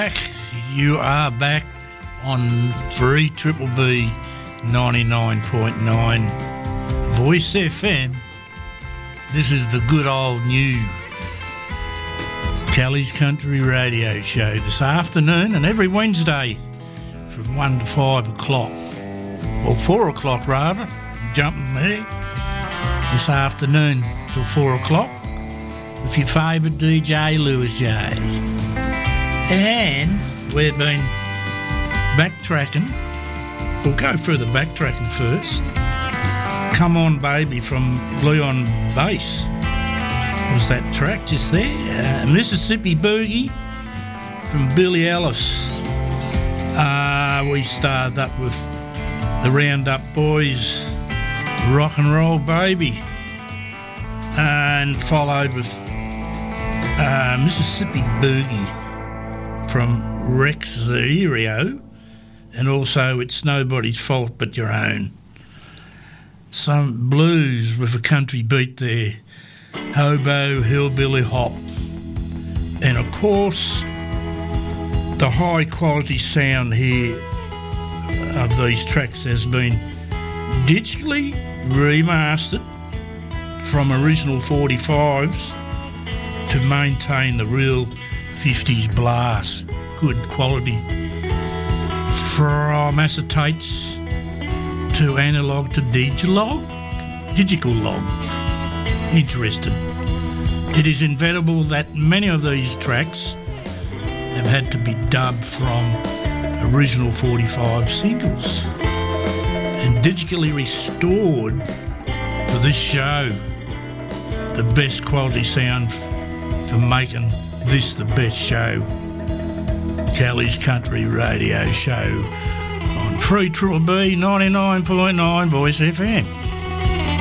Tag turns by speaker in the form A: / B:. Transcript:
A: back. You are back on 3BBB 99.9 Voice FM. This is the good old new Kelly's Country Radio Show this afternoon and every Wednesday from 1 to 5 o'clock. Or 4 o'clock rather. I'm jumping there. This afternoon till 4 o'clock with your favourite DJ Lewis J. And we've been backtracking. We'll go through the backtracking first. Come On Baby from Leon Bass was that track just there. Mississippi Boogie from Billy Ellis. We started up with the Roundup Boys, Rock and Roll Baby, and followed with Mississippi Boogie from Rex Zero, and also It's Nobody's Fault But Your Own. Some blues with a country beat there, Hobo Hillbilly Hop. And of course, the high quality sound here of these tracks has been digitally remastered from original 45s to maintain the real 50s blast, good quality, from acetates to analog to digital log. Interesting. It is inevitable that many of these tracks have had to be dubbed from original 45 singles and digitally restored for this show. The best quality sound for making this the best show. Kelly's Country Radio Show on 3BBB 99.9 Voice FM.